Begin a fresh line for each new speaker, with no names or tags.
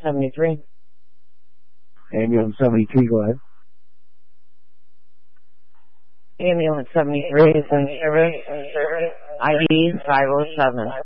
73.
Ambulance 73, go ahead.
Ambulance 73 is in service. ID 507.